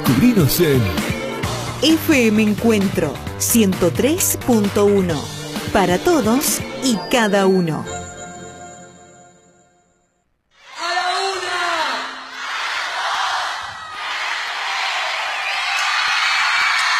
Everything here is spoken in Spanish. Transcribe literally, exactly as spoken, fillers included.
Descubrinos en F M Encuentro ciento tres punto uno. Para todos y cada uno.